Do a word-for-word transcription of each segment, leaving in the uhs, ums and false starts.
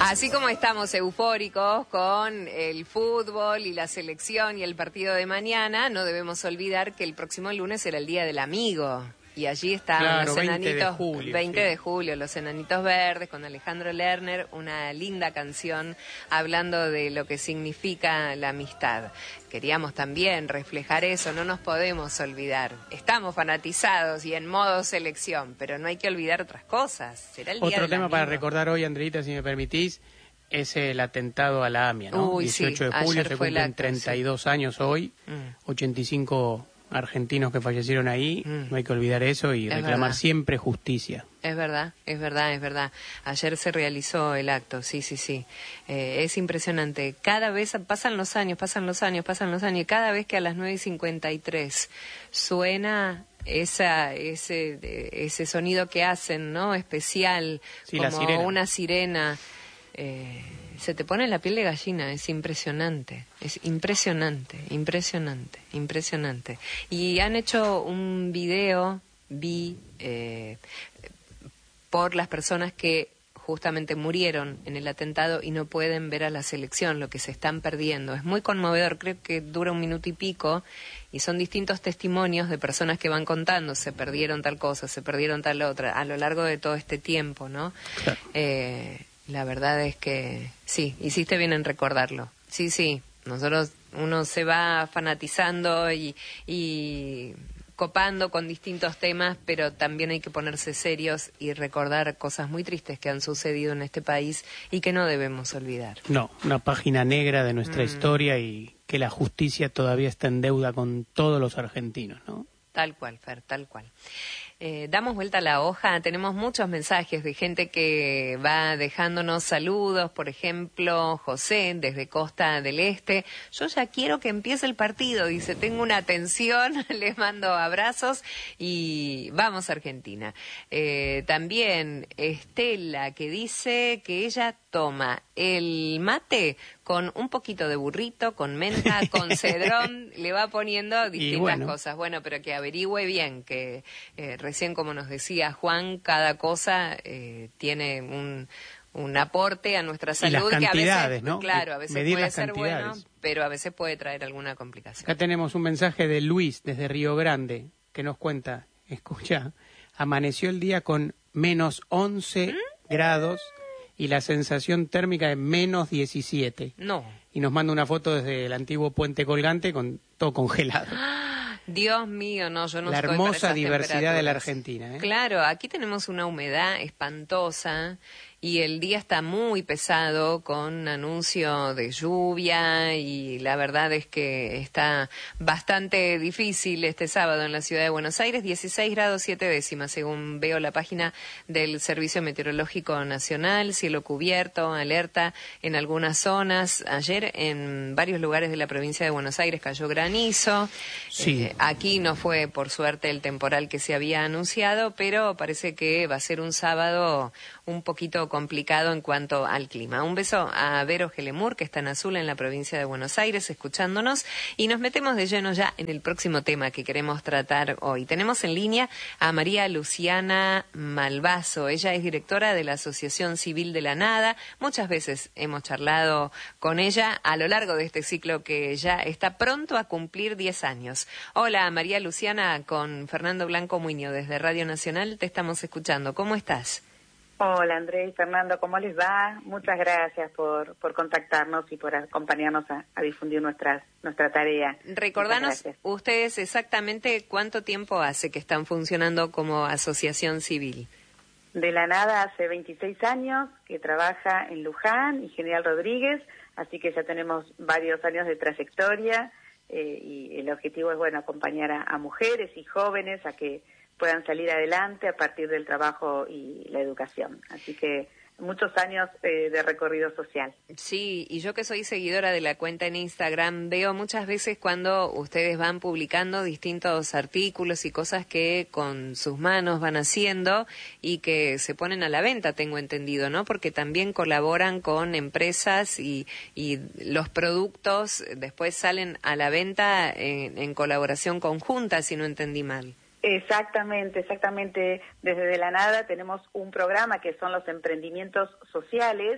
Así como estamos eufóricos con el fútbol y la selección y el partido de mañana, no debemos olvidar que el próximo lunes será el Día del Amigo. Y allí estaban claro, los enanitos, veinte de julio, veinte sí. de julio, los Enanitos Verdes con Alejandro Lerner, una linda canción hablando de lo que significa la amistad. Queríamos también reflejar eso, no nos podemos olvidar. Estamos fanatizados y en modo selección, pero no hay que olvidar otras cosas. Será el Día Otro del tema Amigo. para recordar hoy, Andreita, si me permitís, es el atentado a la AMIA, ¿no? Uy, dieciocho sí, de julio, ayer se fue el cumplen acto, treinta y dos sí. años hoy, Mm. ochenta y cinco argentinos que fallecieron ahí, Mm. no hay que olvidar eso y Es reclamar verdad. siempre justicia. Es verdad, es verdad, es verdad. Ayer se realizó el acto, sí, sí, sí. Eh, es impresionante. Cada vez pasan los años, pasan los años, pasan los años, y cada vez que a las nueve y cincuenta y tres suena esa, ese, ese sonido que hacen, ¿no? Especial, Sí, la como sirena. una sirena. Eh, se te pone la piel de gallina, es impresionante, es impresionante, impresionante, impresionante. Y han hecho un video, vi, eh, por las personas que justamente murieron en el atentado y no pueden ver a la selección, lo que se están perdiendo. Es muy conmovedor, creo que dura un minuto y pico, y son distintos testimonios de personas que van contando, se perdieron tal cosa, se perdieron tal otra, a lo largo de todo este tiempo, ¿no? Claro. Eh, la verdad es que sí, hiciste bien en recordarlo. Sí, sí, nosotros, uno se va fanatizando y, y copando con distintos temas, pero también hay que ponerse serios y recordar cosas muy tristes que han sucedido en este país y que no debemos olvidar. No, una página negra de nuestra Mm. historia y que la justicia todavía está en deuda con todos los argentinos, ¿no? Tal cual, Fer, tal cual. Eh, damos vuelta a la hoja, tenemos muchos mensajes de gente que va dejándonos saludos, por ejemplo, José, desde Costa del Este. Yo ya quiero que empiece el partido, dice, tengo una tensión, les mando abrazos y vamos a Argentina. Eh, también Estela, que dice que ella toma el mate con un poquito de burrito, con menta, con cedrón, le va poniendo distintas bueno. cosas. Bueno, pero que averigüe bien, que eh, recién, como nos decía Juan, cada cosa eh, tiene un, un aporte a nuestra Y las salud, que a cantidades, veces, ¿no? claro, a veces Medir puede las ser bueno, cantidades. pero a veces puede traer alguna complicación. Acá tenemos un mensaje de Luis desde Río Grande que nos cuenta, escucha, amaneció el día con menos once grados y la sensación térmica de menos diecisiete. No. Y nos manda una foto desde el antiguo puente colgante con todo congelado. Dios mío, no, yo no La estoy para hermosa esas diversidad de la temperaturas. Argentina, ¿eh? Claro, aquí tenemos una humedad espantosa y el día está muy pesado con anuncio de lluvia y la verdad es que está bastante difícil este sábado en la ciudad de Buenos Aires, dieciséis grados siete décimas según veo la página del Servicio Meteorológico Nacional, cielo cubierto, alerta en algunas zonas. Ayer en varios lugares de la provincia de Buenos Aires cayó granizo. Sí. Eh, aquí no fue por suerte el temporal que se había anunciado, pero parece que va a ser un sábado un poquito complicado en cuanto al clima. Un beso a Vero Gelemur, que está en Azul, en la provincia de Buenos Aires, escuchándonos, y nos metemos de lleno ya en el próximo tema que queremos tratar hoy. Tenemos en línea a María Luciana Malvaso. Ella es directora de la Asociación Civil de la Nada. Muchas veces hemos charlado con ella a lo largo de este ciclo que ya está pronto a cumplir diez años. Hola, María Luciana, con Fernando Blanco Muñoz desde Radio Nacional, te estamos escuchando. ¿Cómo estás? Hola Andrés, Fernando, ¿cómo les va? Muchas gracias por, por contactarnos y por acompañarnos a, a difundir nuestras, nuestra tarea. Recordanos ustedes exactamente cuánto tiempo hace que están funcionando como asociación civil. De la Nada hace veintiséis años que trabaja en Luján y General Rodríguez, así que ya tenemos varios años de trayectoria eh, y el objetivo es, bueno, acompañar a, a mujeres y jóvenes a que puedan salir adelante a partir del trabajo y la educación. Así que muchos años eh, de recorrido social. Sí, y yo que soy seguidora de la cuenta en Instagram, veo muchas veces cuando ustedes van publicando distintos artículos y cosas que con sus manos van haciendo y que se ponen a la venta, tengo entendido, ¿no? Porque también colaboran con empresas y, y los productos después salen a la venta en, en colaboración conjunta, si no entendí mal. Exactamente, exactamente. Desde De la Nada tenemos un programa que son los emprendimientos sociales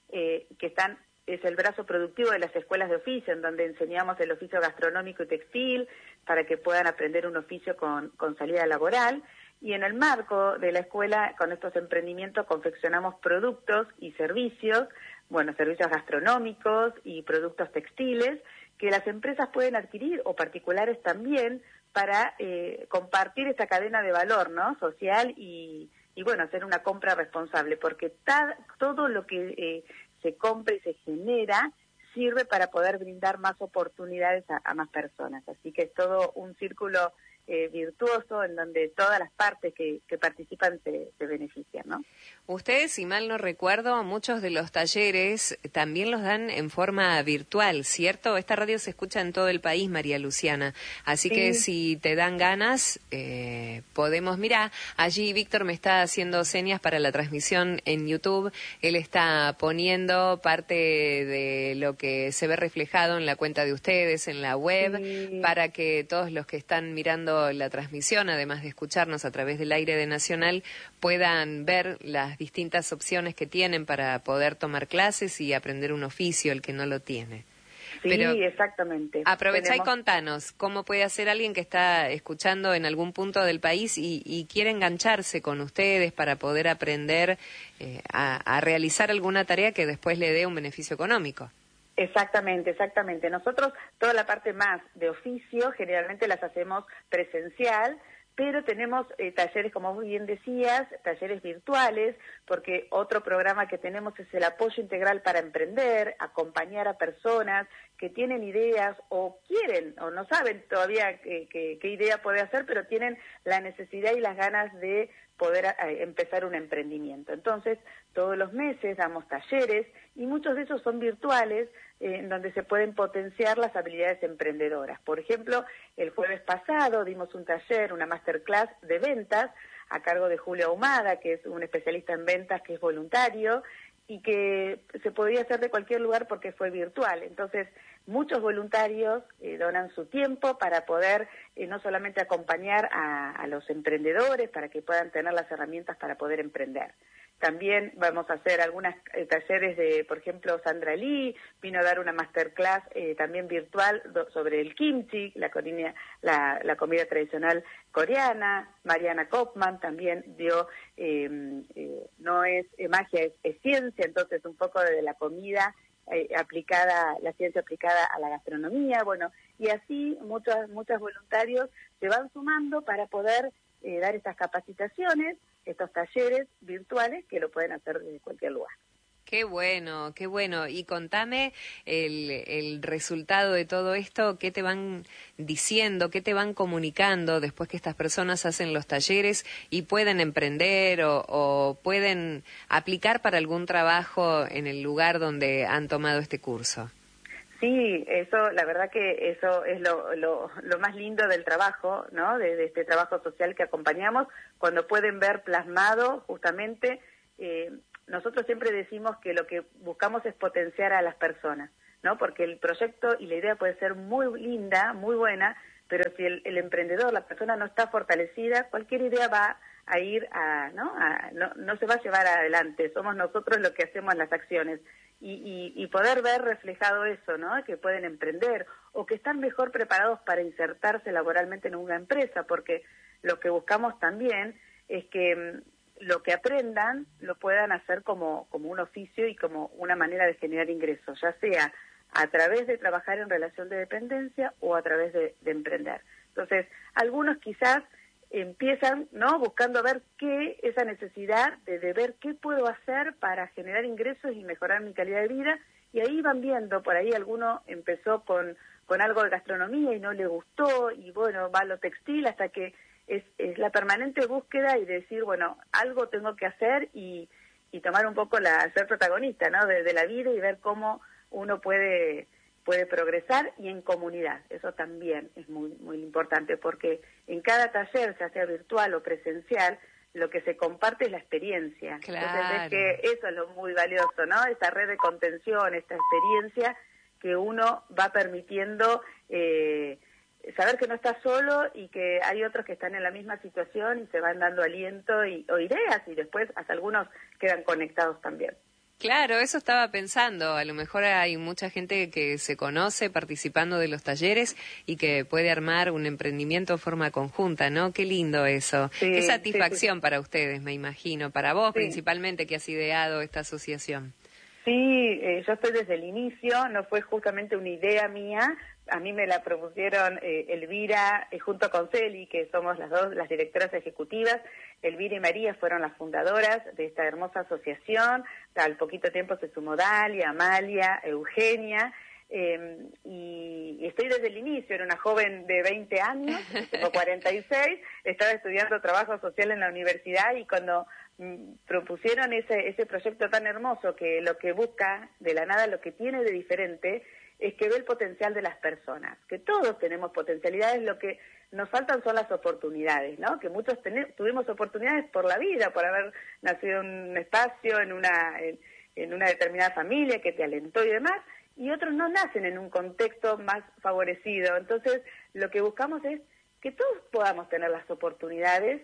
eh, que están es el brazo productivo de las escuelas de oficio, en donde enseñamos el oficio gastronómico y textil para que puedan aprender un oficio con, con salida laboral. Y en el marco de la escuela, con estos emprendimientos, confeccionamos productos y servicios, bueno, servicios gastronómicos y productos textiles, que las empresas pueden adquirir, o particulares también, para eh, compartir esta cadena de valor, ¿no?, social y, y bueno, hacer una compra responsable, porque ta, todo lo que eh, se compra y se genera sirve para poder brindar más oportunidades a, a más personas. Así que es todo un círculo eh, virtuoso en donde todas las partes que, que participan se, se benefician, ¿no? Ustedes, si mal no recuerdo, muchos de los talleres también los dan en forma virtual, ¿cierto? Esta radio se escucha en todo el país, María Luciana. Así sí. que si te dan ganas, eh, podemos... Mirá, allí Víctor me está haciendo señas para la transmisión en YouTube. Él está poniendo parte de lo que se ve reflejado en la cuenta de ustedes, en la web, sí. para que todos los que están mirando la transmisión, además de escucharnos a través del aire de Nacional, puedan ver las distintas opciones que tienen para poder tomar clases y aprender un oficio, el que no lo tiene. Sí, pero exactamente. Aprovechá Tenemos... y contanos, ¿cómo puede hacer alguien que está escuchando en algún punto del país y, y quiere engancharse con ustedes para poder aprender eh, a, a realizar alguna tarea que después le dé un beneficio económico? Exactamente, exactamente. Nosotros toda la parte más de oficio generalmente las hacemos presencial, pero tenemos eh, talleres, como vos bien decías, talleres virtuales, porque otro programa que tenemos es el apoyo integral para emprender, acompañar a personas que tienen ideas o quieren o no saben todavía qué, qué, qué idea puede hacer, pero tienen la necesidad y las ganas de poder eh, empezar un emprendimiento. Entonces, todos los meses damos talleres y muchos de esos son virtuales, eh, en donde se pueden potenciar las habilidades emprendedoras. Por ejemplo, el jueves pasado dimos un taller, una masterclass de ventas a cargo de Julio Ahumada, que es un especialista en ventas, que es voluntario y que se podía hacer de cualquier lugar porque fue virtual. Entonces, muchos voluntarios eh, donan su tiempo para poder eh, no solamente acompañar a, a los emprendedores para que puedan tener las herramientas para poder emprender. También vamos a hacer algunos eh, talleres de, por ejemplo, Sandra Lee vino a dar una masterclass eh, también virtual do, sobre el kimchi, la, comida, la, la comida tradicional coreana. Mariana Kopman también dio, eh, eh, no es eh, magia, es, es ciencia, entonces un poco de la comida eh, aplicada, la ciencia aplicada a la gastronomía, bueno, y así muchos, muchos voluntarios se van sumando para poder eh, dar estas capacitaciones, estos talleres virtuales que lo pueden hacer desde cualquier lugar. Qué bueno, qué bueno. Y contame el, el resultado de todo esto, qué te van diciendo, qué te van comunicando después que estas personas hacen los talleres y pueden emprender o, o pueden aplicar para algún trabajo en el lugar donde han tomado este curso. Sí, eso, la verdad que eso es lo, lo, lo más lindo del trabajo, ¿no? De, de este trabajo social que acompañamos, cuando pueden ver plasmado justamente, eh, nosotros siempre decimos que lo que buscamos es potenciar a las personas, ¿no? Porque el proyecto y la idea puede ser muy linda, muy buena, pero si el, el emprendedor, la persona no está fortalecida, cualquier idea va a ir a, ¿no? A, no, no se va a llevar adelante, somos nosotros los que hacemos las acciones. Y, y, y poder ver reflejado eso, ¿no? Que pueden emprender o que están mejor preparados para insertarse laboralmente en una empresa, porque lo que buscamos también es que mm, lo que aprendan lo puedan hacer como, como un oficio y como una manera de generar ingresos, ya sea a través de trabajar en relación de dependencia o a través de, de emprender. Entonces, algunos quizás empiezan, ¿no? Buscando ver qué, esa necesidad de, de ver qué puedo hacer para generar ingresos y mejorar mi calidad de vida, y ahí van viendo, por ahí alguno empezó con, con algo de gastronomía y no le gustó, y bueno, va a lo textil, hasta que es, es la permanente búsqueda y decir, bueno, algo tengo que hacer y, y tomar un poco la, ser protagonista, ¿no? De, de la vida y ver cómo uno puede puede progresar y en comunidad. Eso también es muy muy importante porque en cada taller, ya sea virtual o presencial, lo que se comparte es la experiencia. Claro. Entonces es que eso es lo muy valioso, ¿no? Esta red de contención, esta experiencia que uno va permitiendo eh, saber que no está solo y que hay otros que están en la misma situación y se van dando aliento y, o ideas y después hasta algunos quedan conectados también. Claro, eso estaba pensando. A lo mejor hay mucha gente que se conoce participando de los talleres y que puede armar un emprendimiento de forma conjunta, ¿no? Qué lindo eso. Sí, Qué satisfacción sí, sí. para ustedes, me imagino. Para vos Sí. principalmente, que has ideado esta asociación. Sí, eh, yo estoy desde el inicio, no fue justamente una idea mía, a mí me la propusieron eh, Elvira eh, junto con Celi, que somos las dos las directoras ejecutivas. Elvira y María fueron las fundadoras de esta hermosa asociación, al poquito tiempo se sumó Dalia, Amalia, Eugenia, eh, y, y estoy desde el inicio, era una joven de veinte años, tengo cuarenta y seis, estaba estudiando trabajo social en la universidad y cuando propusieron ese ese proyecto tan hermoso que lo que busca de la nada, lo que tiene de diferente es que ve el potencial de las personas, que todos tenemos potencialidades, lo que nos faltan son las oportunidades, ¿no? Que muchos ten, tuvimos oportunidades por la vida, por haber nacido en un espacio, en una en, en una determinada familia que te alentó y demás, y otros no nacen en un contexto más favorecido. Entonces, lo que buscamos es que todos podamos tener las oportunidades,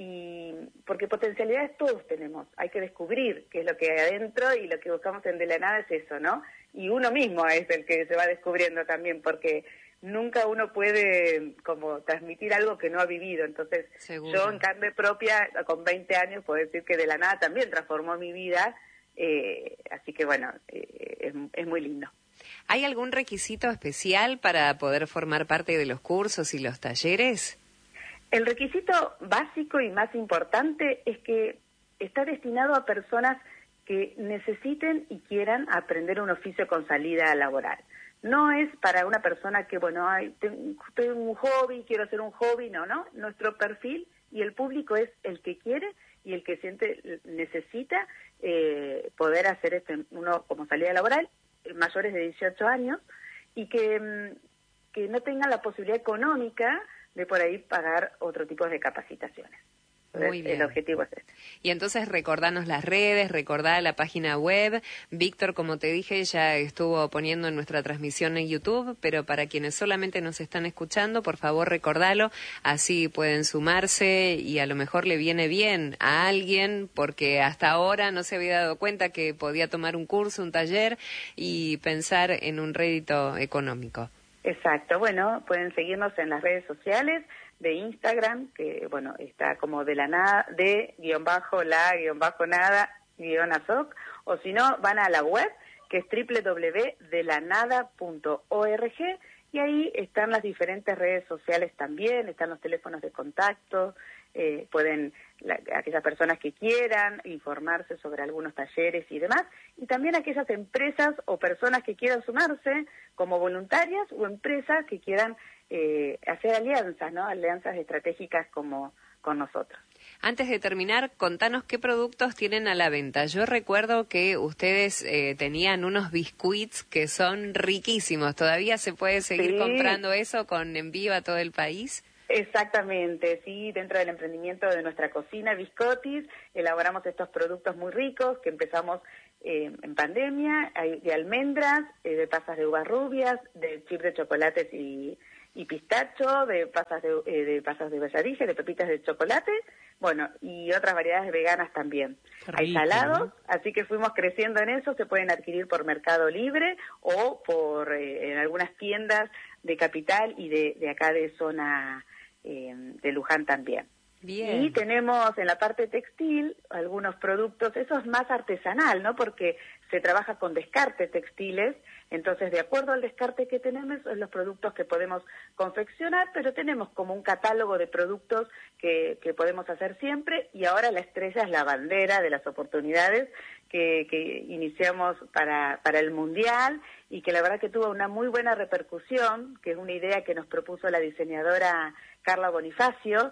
y porque potencialidades todos tenemos, hay que descubrir qué es lo que hay adentro, y lo que buscamos en De la Nada es eso, ¿no? Y uno mismo es el que se va descubriendo también, porque nunca uno puede como transmitir algo que no ha vivido. Entonces, Seguro. Yo en carne propia, con veinte años, puedo decir que De la Nada también transformó mi vida, eh, así que bueno, eh, es, es muy lindo. ¿Hay algún requisito especial para poder formar parte de los cursos y los talleres? El requisito básico y más importante es que está destinado a personas que necesiten y quieran aprender un oficio con salida laboral. No es para una persona que, bueno, ay, tengo, tengo un hobby, quiero hacer un hobby, no, no. Nuestro perfil y el público es el que quiere y el que siente, necesita eh, poder hacer este, uno como salida laboral, mayores de dieciocho años, y que, que no tengan la posibilidad económica de por ahí pagar otro tipo de capacitaciones. Muy bien. El objetivo es este. Y entonces recordanos las redes, recordá la página web. Víctor, como te dije, ya estuvo poniendo en nuestra transmisión en YouTube, pero para quienes solamente nos están escuchando, por favor recordalo, así pueden sumarse y a lo mejor le viene bien a alguien, porque hasta ahora no se había dado cuenta que podía tomar un curso, un taller y pensar en un rédito económico. Exacto, bueno, pueden seguirnos en las redes sociales de Instagram, que bueno, está como de la nada, de guión bajo la guión bajo nada guión azoc, o si no, van a la web, que es doble u doble u doble u punto de la nada punto org, y ahí están las diferentes redes sociales también, están los teléfonos de contacto, eh, pueden, la, aquellas personas que quieran informarse sobre algunos talleres y demás, y también aquellas empresas o personas que quieran sumarse como voluntarias o empresas que quieran eh, hacer alianzas, ¿no? Alianzas estratégicas como con nosotros. Antes de terminar, contanos qué productos tienen a la venta. Yo recuerdo que ustedes eh, tenían unos biscuits que son riquísimos. ¿Todavía se puede seguir Sí. comprando eso con envío a todo el país? Exactamente, sí, dentro del emprendimiento de nuestra cocina Biscottis elaboramos estos productos muy ricos que empezamos eh, en pandemia, hay de almendras, eh, de pasas de uvas rubias, de chip de chocolates y, y pistacho, de pasas de, eh, de pasas de valladilla, de pepitas de chocolate, bueno, y otras variedades veganas también. Rico, hay salados, ¿no? Así que fuimos creciendo en eso, se pueden adquirir por Mercado Libre o por eh, en algunas tiendas de Capital y de, de acá de zona eh, de Luján también. Bien. Y tenemos en la parte textil algunos productos, eso es más artesanal, ¿no? Porque se trabaja con descarte textiles, entonces de acuerdo al descarte que tenemos, son los productos que podemos confeccionar, pero tenemos como un catálogo de productos que, que podemos hacer siempre, y ahora la estrella es la bandera de las oportunidades que, que iniciamos para, para el Mundial, y que la verdad que tuvo una muy buena repercusión, que es una idea que nos propuso la diseñadora Carla Bonifacio,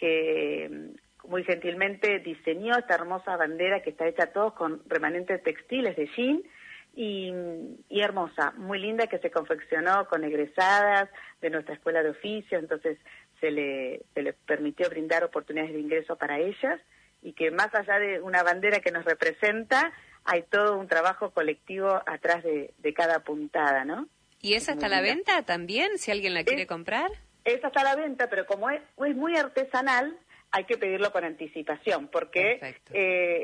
que muy gentilmente diseñó esta hermosa bandera que está hecha todos con remanentes textiles de jean, y, y hermosa, muy linda, que se confeccionó con egresadas de nuestra escuela de oficio, entonces se le, se le permitió brindar oportunidades de ingreso para ellas, y que más allá de una bandera que nos representa, hay todo un trabajo colectivo atrás de, de cada puntada, ¿no? ¿Y esa está a la venta también, si alguien la quiere Es- comprar? Esa está a la venta, pero como es, es muy artesanal, hay que pedirlo con anticipación, porque Perfecto. eh, es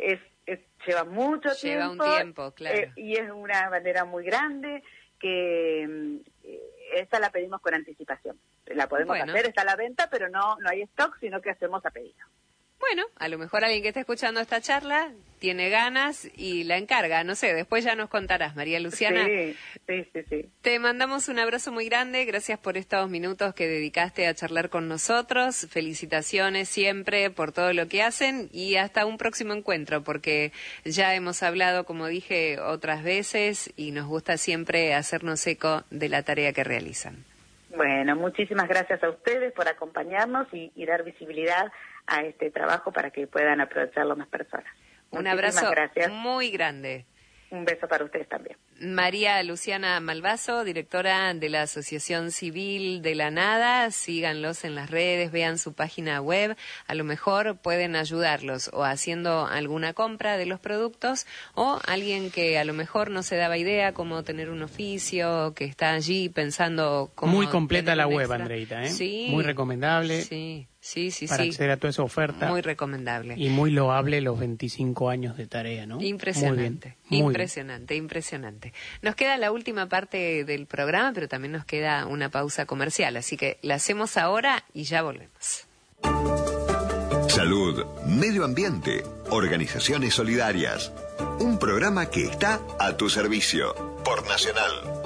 es, lleva mucho lleva tiempo. Lleva un tiempo, claro. Eh, y es una bandera muy grande que eh, esta la pedimos con anticipación. La podemos bueno. hacer, está a la venta, pero no, no hay stock, sino que hacemos a pedido. Bueno, a lo mejor alguien que esté escuchando esta charla tiene ganas y la encarga, no sé, después ya nos contarás, María Luciana. Sí, sí, sí, sí. Te mandamos un abrazo muy grande, gracias por estos minutos que dedicaste a charlar con nosotros, felicitaciones siempre por todo lo que hacen y hasta un próximo encuentro, porque ya hemos hablado, como dije, otras veces y nos gusta siempre hacernos eco de la tarea que realizan. Bueno, muchísimas gracias a ustedes por acompañarnos y, y dar visibilidad a este trabajo para que puedan aprovecharlo más personas. Un abrazo muy grande. Un beso para ustedes también. María Luciana Malvaso, directora de la Asociación Civil de la Nada. Síganlos en las redes, vean su página web. A lo mejor pueden ayudarlos o haciendo alguna compra de los productos o alguien que a lo mejor no se daba idea cómo tener un oficio, que está allí pensando cómo... Muy completa la web, extra. Andreita, ¿eh? Sí. Muy recomendable. Sí. Sí, sí, para sí. acceder a toda esa oferta. Muy recomendable. Y muy loable los veinticinco años de tarea, ¿no? Impresionante, muy bien, impresionante, bien. impresionante. Nos queda la última parte del programa, pero también nos queda una pausa comercial, así que la hacemos ahora y ya volvemos. Salud, medio ambiente, organizaciones solidarias. Un programa que está a tu servicio por Nacional.